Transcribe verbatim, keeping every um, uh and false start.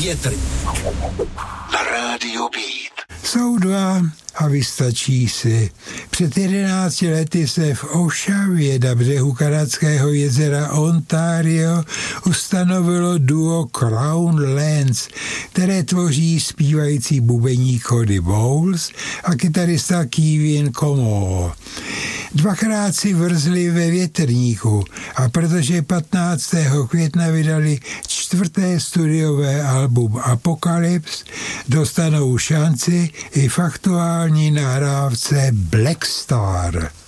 Větr na rádiu Beat. Jsou dva a vystačí si. Před jedenácti lety se v Oshavě na břehu kanadského jezera Ontario ustanovilo duo Crown Lands, které tvoří zpívající bubeník Cody Bowles a kytarista Kevin Comeau. Dvakrát si vrzli ve větrníku a protože patnáctého května vydali čtvrté studiové album Apocalypse, dostanou šanci i v aktuální nahrávce Black Star.